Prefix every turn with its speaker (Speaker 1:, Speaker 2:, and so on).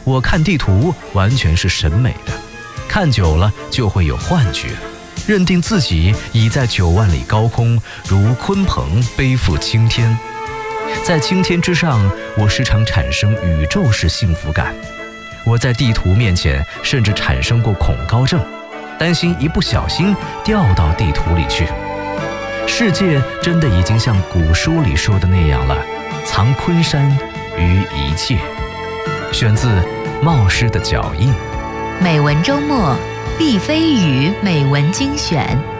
Speaker 1: 我看地图完全是审美的，看久了就会有幻觉，认定自己已在9万里高空，如鲲鹏背负青天。在青天之上，我时常产生宇宙式幸福感。我在地图面前甚至产生过恐高症，担心一不小心掉到地图里去。世界真的已经像古书里说的那样了，藏昆山于一切。选自冒失的脚印。
Speaker 2: 美文周末，毕飞宇美文精选。